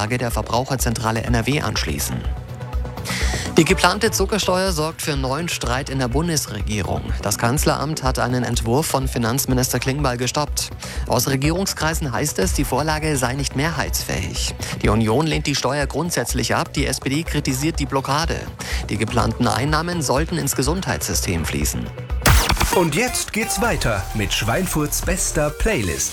Vorlage der Verbraucherzentrale NRW anschließen. Die geplante Zuckersteuer sorgt für neuen Streit in der Bundesregierung. Das Kanzleramt hat einen Entwurf von Finanzminister Klingbeil gestoppt. Aus Regierungskreisen heißt es, die Vorlage sei nicht mehrheitsfähig. Die Union lehnt die Steuer grundsätzlich ab, die SPD kritisiert die Blockade. Die geplanten Einnahmen sollten ins Gesundheitssystem fließen. Und jetzt geht's weiter mit Schweinfurts bester Playlist.